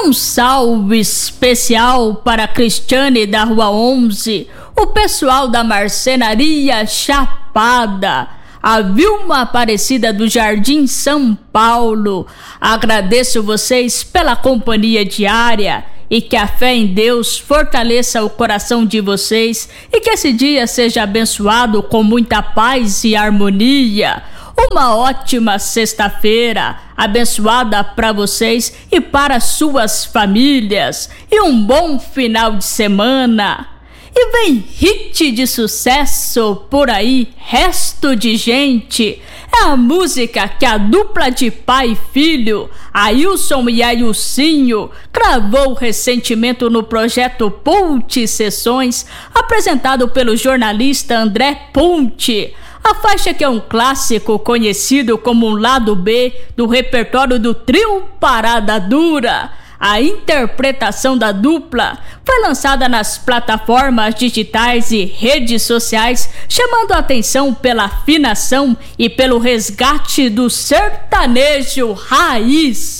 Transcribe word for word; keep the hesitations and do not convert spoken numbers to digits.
Um salve especial para a Cristiane da Rua onze, o pessoal da Marcenaria Chapada, a Vilma Aparecida do Jardim São Paulo. Agradeço vocês pela companhia diária e que a fé em Deus fortaleça o coração de vocês e que esse dia seja abençoado com muita paz e harmonia. Uma ótima sexta-feira abençoada para vocês e para suas famílias e um bom final de semana. E vem hit de sucesso por aí, Resto de Gente. É a música que a dupla de pai e filho, Ailson e Ailcinho, gravou recentemente no projeto Ponte Sessões, apresentado pelo jornalista André Ponte. A faixa, que é um clássico conhecido como um lado B do repertório do trio Parada Dura. A interpretação da dupla foi lançada nas plataformas digitais e redes sociais, chamando a atenção pela afinação e pelo resgate do sertanejo raiz.